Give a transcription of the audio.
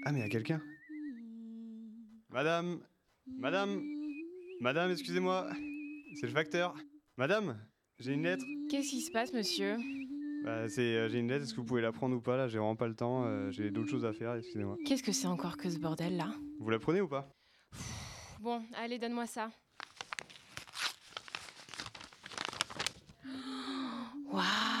Ah, mais y a quelqu'un. Madame. Madame. Madame, excusez-moi. C'est le facteur. Madame, j'ai une lettre. Qu'est-ce qui se passe, monsieur? J'ai une lettre, est-ce que vous pouvez la prendre ou pas là? J'ai vraiment pas le temps, j'ai d'autres choses à faire, excusez-moi. Qu'est-ce que c'est encore que ce bordel-là? Vous la prenez ou pas? Bon, allez, donne-moi ça. Waouh!